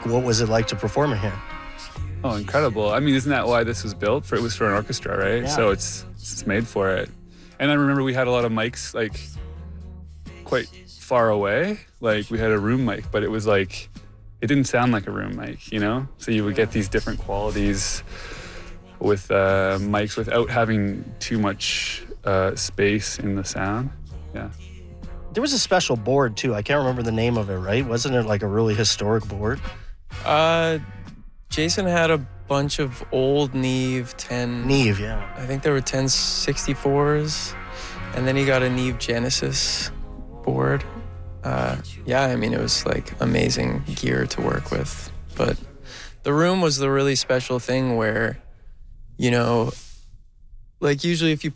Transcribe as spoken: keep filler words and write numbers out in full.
what was it like to perform it here? Oh, incredible. I mean, isn't that why this was built? For It was for an orchestra, right? Yeah. So it's it's made for it. And I remember we had a lot of mics, like, quite far away. Like, we had a room mic, but it was like, it didn't sound like a room mic, you know? So you would get these different qualities with uh, mics without having too much uh, space in the sound. Yeah. There was a special board, too. I can't remember the name of it, right? Wasn't it like a really historic board? Uh, Jason had a bunch of old Neve ten. Neve, yeah. I think there were ten sixty-fours, and then he got a Neve Genesis board. Uh, yeah, I mean, it was like amazing gear to work with. But the room was the really special thing where, you know, like usually if you